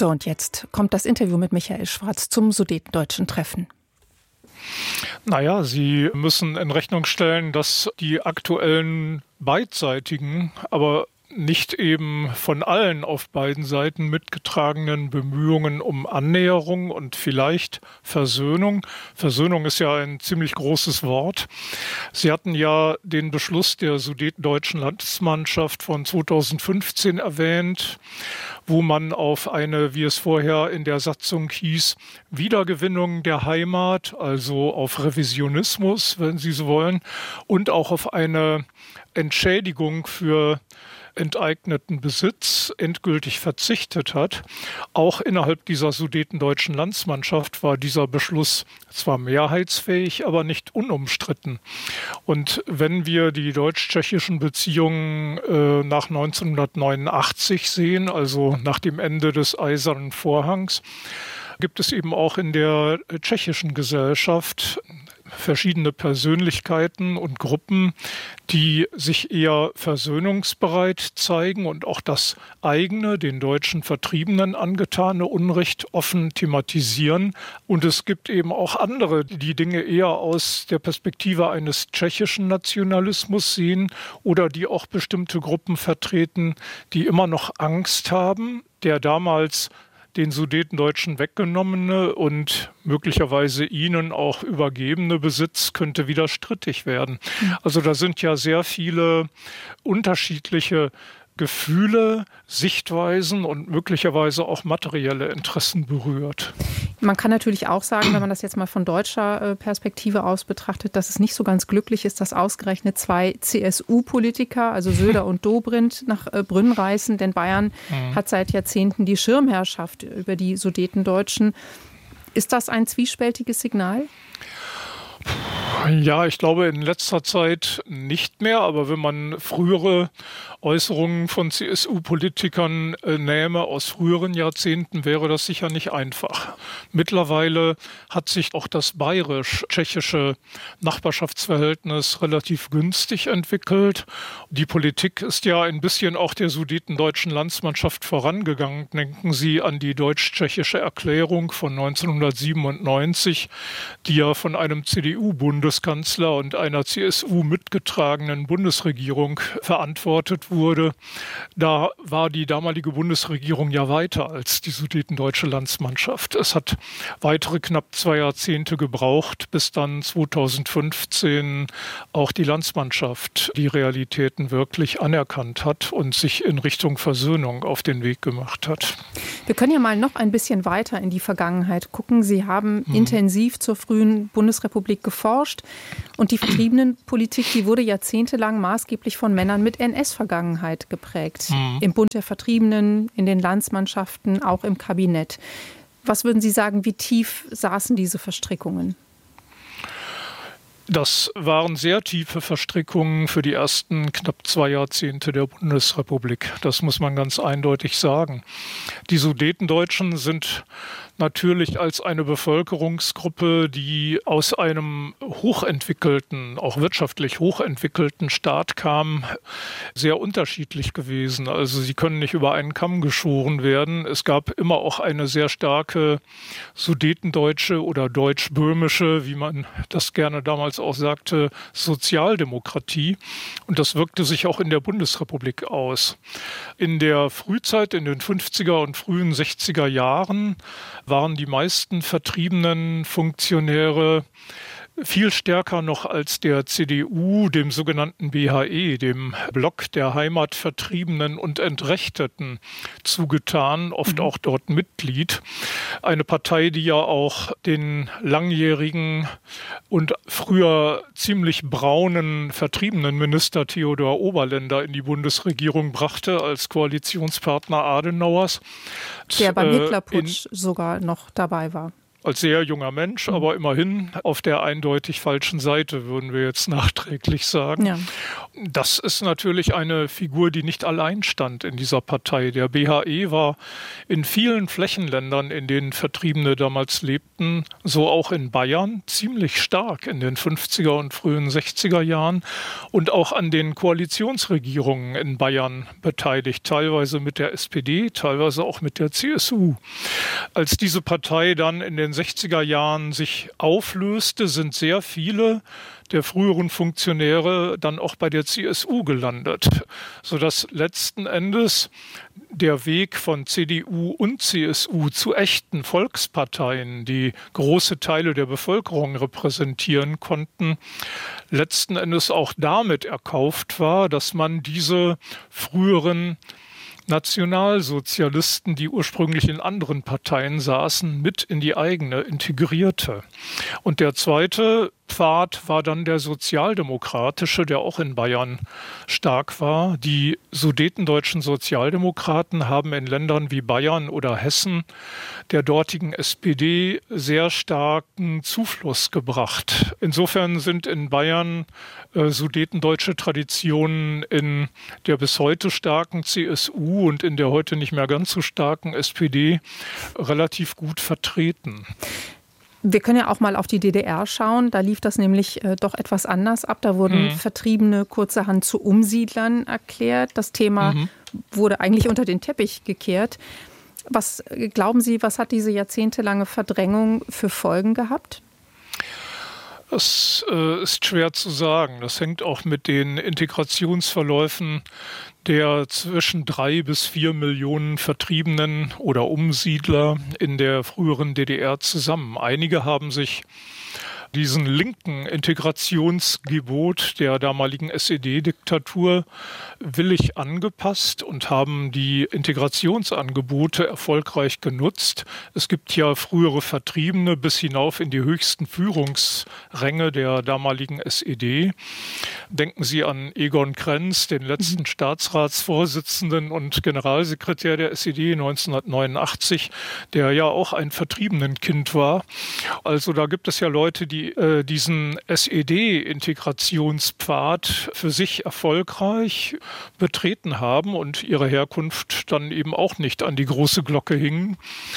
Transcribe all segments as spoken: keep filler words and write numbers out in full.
So, und jetzt kommt das Interview mit Michael Schwarz zum Sudetendeutschen Treffen. Naja, Sie müssen in Rechnung stellen, dass die aktuellen beidseitigen, aber nicht eben von allen auf beiden Seiten mitgetragenen Bemühungen um Annäherung und vielleicht Versöhnung. Versöhnung ist ja ein ziemlich großes Wort. Sie hatten ja den Beschluss der Sudetendeutschen Landsmannschaft von zweitausendfünfzehn erwähnt, wo man auf eine, wie es vorher in der Satzung hieß, Wiedergewinnung der Heimat, also auf Revisionismus, wenn Sie so wollen, und auch auf eine Entschädigung für enteigneten Besitz endgültig verzichtet hat. Auch innerhalb dieser Sudetendeutschen Landsmannschaft war dieser Beschluss zwar mehrheitsfähig, aber nicht unumstritten. Und wenn wir die deutsch-tschechischen Beziehungen äh, nach neunzehnhundertneunundachtzig sehen, also nach dem Ende des Eisernen Vorhangs, gibt es eben auch in der tschechischen Gesellschaft verschiedene Persönlichkeiten und Gruppen, die sich eher versöhnungsbereit zeigen und auch das eigene, den deutschen Vertriebenen angetane Unrecht offen thematisieren. Und es gibt eben auch andere, die die Dinge eher aus der Perspektive eines tschechischen Nationalismus sehen oder die auch bestimmte Gruppen vertreten, die immer noch Angst haben, der damals den Sudetendeutschen weggenommene und möglicherweise ihnen auch übergebene Besitz könnte wieder strittig werden. Also da sind ja sehr viele unterschiedliche Gefühle, Sichtweisen und möglicherweise auch materielle Interessen berührt. Man kann natürlich auch sagen, wenn man das jetzt mal von deutscher Perspektive aus betrachtet, dass es nicht so ganz glücklich ist, dass ausgerechnet zwei C S U-Politiker, also Söder und Dobrindt, nach Brünn reisen. Denn Bayern mhm. hat seit Jahrzehnten die Schirmherrschaft über die Sudetendeutschen. Ist das ein zwiespältiges Signal? Ja, ich glaube in letzter Zeit nicht mehr, aber wenn man frühere Äußerungen von C S U-Politikern äh, nähme aus früheren Jahrzehnten, wäre das sicher nicht einfach. Mittlerweile hat sich auch das bayerisch-tschechische Nachbarschaftsverhältnis relativ günstig entwickelt. Die Politik ist ja ein bisschen auch der Sudetendeutschen Landsmannschaft vorangegangen. Denken Sie an die deutsch-tschechische Erklärung von neunzehnhundertsiebenundneunzig, die ja von einem C D U-Bundeskanzler und einer C S U mitgetragenen Bundesregierung verantwortet wurde. Da war die damalige Bundesregierung ja weiter als die Sudetendeutsche Landsmannschaft. Es hat weitere knapp zwei Jahrzehnte gebraucht, bis dann zweitausendfünfzehn auch die Landsmannschaft die Realitäten wirklich anerkannt hat und sich in Richtung Versöhnung auf den Weg gemacht hat. Wir können ja mal noch ein bisschen weiter in die Vergangenheit gucken. Sie haben hm. intensiv zur frühen Bundesrepublik geforscht und die Vertriebenenpolitik, die wurde jahrzehntelang maßgeblich von Männern mit N S-Vergangenheit geprägt. Mhm. Im Bund der Vertriebenen, in den Landsmannschaften, auch im Kabinett. Was würden Sie sagen, wie tief saßen diese Verstrickungen? Das waren sehr tiefe Verstrickungen für die ersten knapp zwei Jahrzehnte der Bundesrepublik. Das muss man ganz eindeutig sagen. Die Sudetendeutschen sind natürlich als eine Bevölkerungsgruppe, die aus einem hochentwickelten, auch wirtschaftlich hochentwickelten Staat kam, sehr unterschiedlich gewesen. Also sie können nicht über einen Kamm geschoren werden. Es gab immer auch eine sehr starke sudetendeutsche oder deutsch-böhmische, wie man das gerne damals auch sagte, Sozialdemokratie. Und das wirkte sich auch in der Bundesrepublik aus. In der Frühzeit, in den fünfziger und frühen sechziger Jahren, waren die meisten vertriebenen Funktionäre viel stärker noch als der C D U, dem sogenannten B H E, dem Block der Heimatvertriebenen und Entrechteten, zugetan, oft auch dort Mitglied. Eine Partei, die ja auch den langjährigen und früher ziemlich braunen vertriebenen Minister Theodor Oberländer in die Bundesregierung brachte als Koalitionspartner Adenauers. Der beim Hitlerputsch äh, sogar noch dabei war. als sehr junger Mensch, aber immerhin auf der eindeutig falschen Seite, würden wir jetzt nachträglich sagen. Ja. Das ist natürlich eine Figur, die nicht allein stand in dieser Partei. Der B H E war in vielen Flächenländern, in denen Vertriebene damals lebten, so auch in Bayern, ziemlich stark in den fünfziger und frühen sechziger Jahren und auch an den Koalitionsregierungen in Bayern beteiligt, teilweise mit der S P D, teilweise auch mit der C S U. Als diese Partei dann in den sechziger Jahren sich auflöste, sind sehr viele der früheren Funktionäre dann auch bei der C S U gelandet, sodass letzten Endes der Weg von C D U und C S U zu echten Volksparteien, die große Teile der Bevölkerung repräsentieren konnten, letzten Endes auch damit erkauft war, dass man diese früheren Nationalsozialisten, die ursprünglich in anderen Parteien saßen, mit in die eigene integrierte. Und der zweite Pfad war dann der sozialdemokratische, der auch in Bayern stark war. Die sudetendeutschen Sozialdemokraten haben in Ländern wie Bayern oder Hessen der dortigen S P D sehr starken Zufluss gebracht. Insofern sind in Bayern äh, sudetendeutsche Traditionen in der bis heute starken C S U und in der heute nicht mehr ganz so starken S P D relativ gut vertreten. Wir können ja auch mal auf die D D R schauen. Da lief das nämlich äh, doch etwas anders ab. Da wurden mhm. Vertriebene kurzerhand zu Umsiedlern erklärt. Das Thema mhm. wurde eigentlich unter den Teppich gekehrt. Was glauben Sie, was hat diese jahrzehntelange Verdrängung für Folgen gehabt? Das äh, ist schwer zu sagen. Das hängt auch mit den Integrationsverläufen der zwischen drei bis vier Millionen Vertriebenen oder Umsiedler in der früheren D D R zusammen. Einige haben sich diesen linken Integrationsgebot der damaligen S E D-Diktatur willig angepasst und haben die Integrationsangebote erfolgreich genutzt. Es gibt ja frühere Vertriebene bis hinauf in die höchsten Führungsränge der damaligen S E D. Denken Sie an Egon Krenz, den letzten Staatsratsvorsitzenden und Generalsekretär der S E D neunzehnhundertneunundachtzig, der ja auch ein Vertriebenenkind war. Also da gibt es ja Leute, die äh, diesen S E D-Integrationspfad für sich erfolgreich betreten haben und ihre Herkunft dann eben auch nicht an die große Glocke hingen.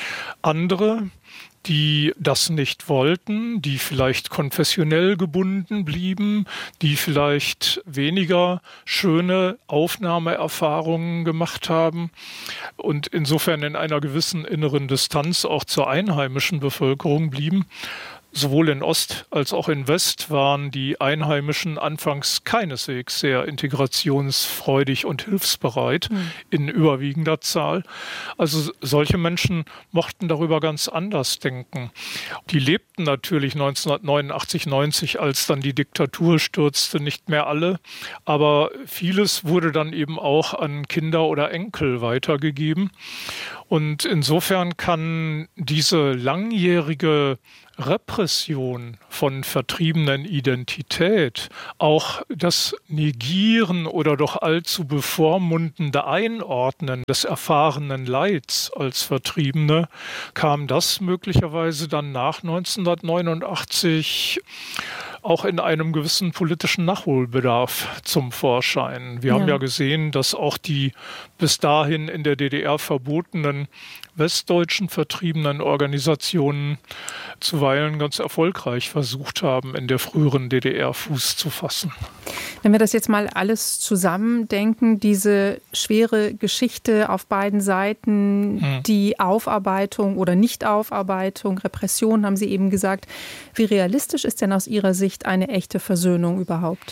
Andere, die das nicht wollten, die vielleicht konfessionell gebunden blieben, die vielleicht weniger schöne Aufnahmeerfahrungen gemacht haben und insofern in einer gewissen inneren Distanz auch zur einheimischen Bevölkerung blieben. Sowohl in Ost als auch in West waren die Einheimischen anfangs keineswegs sehr integrationsfreudig und hilfsbereit mhm. in überwiegender Zahl. Also solche Menschen mochten darüber ganz anders denken. Die lebten natürlich neunzehnhundertneunundachtzig, neunzig, als dann die Diktatur stürzte, nicht mehr alle. Aber vieles wurde dann eben auch an Kinder oder Enkel weitergegeben. Und insofern kann diese langjährige Repression von vertriebenen Identität, auch das Negieren oder doch allzu bevormundende Einordnen des erfahrenen Leids als Vertriebene, kam das möglicherweise dann nach neunzehnhundertneunundachtzig auch in einem gewissen politischen Nachholbedarf zum Vorschein. Wir ja. haben ja gesehen, dass auch die bis dahin in der D D R verbotenen westdeutschen vertriebenen Organisationen zuweilen ganz erfolgreich versucht haben, in der früheren D D R Fuß zu fassen. Wenn wir das jetzt mal alles zusammendenken, diese schwere Geschichte auf beiden Seiten, hm. die Aufarbeitung oder Nichtaufarbeitung, Repression, haben Sie eben gesagt. Wie realistisch ist denn aus Ihrer Sicht eine echte Versöhnung überhaupt?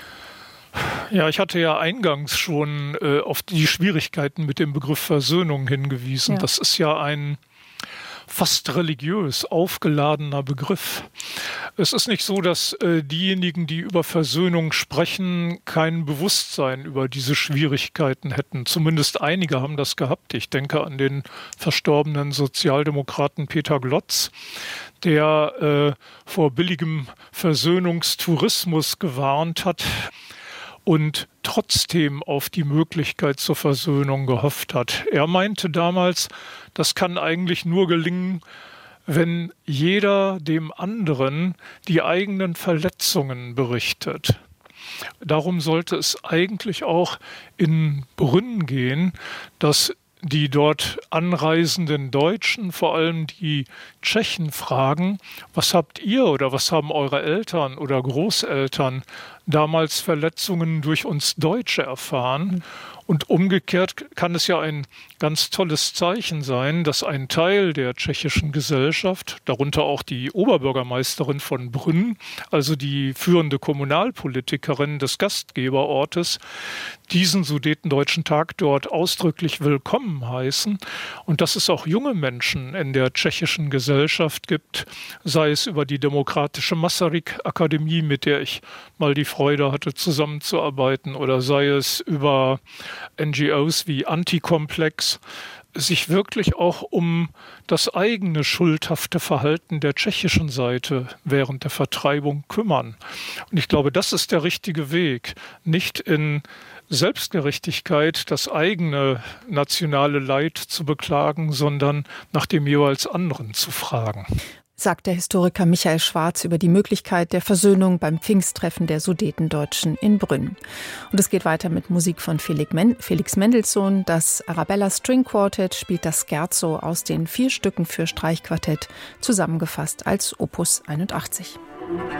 Ja, ich hatte ja eingangs schon äh, auf die Schwierigkeiten mit dem Begriff Versöhnung hingewiesen. Ja. Das ist ja ein fast religiös aufgeladener Begriff. Es ist nicht so, dass äh, diejenigen, die über Versöhnung sprechen, kein Bewusstsein über diese Schwierigkeiten hätten. Zumindest einige haben das gehabt. Ich denke an den verstorbenen Sozialdemokraten Peter Glotz, der äh, vor billigem Versöhnungstourismus gewarnt hat und trotzdem auf die Möglichkeit zur Versöhnung gehofft hat. Er meinte damals, das kann eigentlich nur gelingen, wenn jeder dem anderen die eigenen Verletzungen berichtet. Darum sollte es eigentlich auch in Brünn gehen, dass die dort anreisenden Deutschen, vor allem die Tschechen, fragen, was habt ihr oder was haben eure Eltern oder Großeltern damals Verletzungen durch uns Deutsche erfahren? Und umgekehrt kann es ja ein ganz tolles Zeichen sein, dass ein Teil der tschechischen Gesellschaft, darunter auch die Oberbürgermeisterin von Brünn, also die führende Kommunalpolitikerin des Gastgeberortes, diesen Sudetendeutschen Tag dort ausdrücklich willkommen heißen und dass es auch junge Menschen in der tschechischen Gesellschaft gibt, sei es über die Demokratische Masaryk-Akademie, mit der ich mal die Freude hatte, zusammenzuarbeiten, oder sei es über N G Os wie Antikomplex, sich wirklich auch um das eigene schuldhafte Verhalten der tschechischen Seite während der Vertreibung kümmern. Und ich glaube, das ist der richtige Weg, nicht in Selbstgerechtigkeit das eigene nationale Leid zu beklagen, sondern nach dem jeweils anderen zu fragen. Sagt der Historiker Michael Schwarz über die Möglichkeit der Versöhnung beim Pfingsttreffen der Sudetendeutschen in Brünn. Und es geht weiter mit Musik von Felix Mendelssohn. Das Arabella String Quartet spielt das Scherzo aus den vier Stücken für Streichquartett, zusammengefasst als Opus einundachtzig.